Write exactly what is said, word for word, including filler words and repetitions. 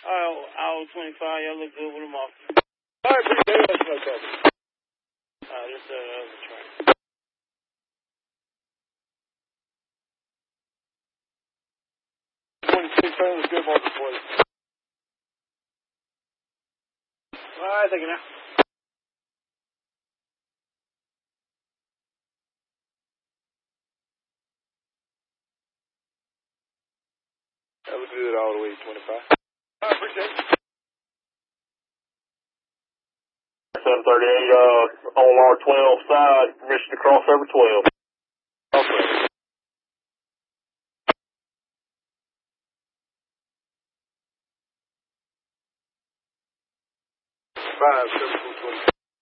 Alright, hour twenty-five, y'all look good with them off. Alright, appreciate it. That's no problem. Alright, let's set another train. twenty-six pounds, good market for you. Alright, take it now. That was good all the way to twenty-five. I appreciate it. seven thirty-eight, uh, on R twelve side, permission to cross over twelve. Okay. Five, seven.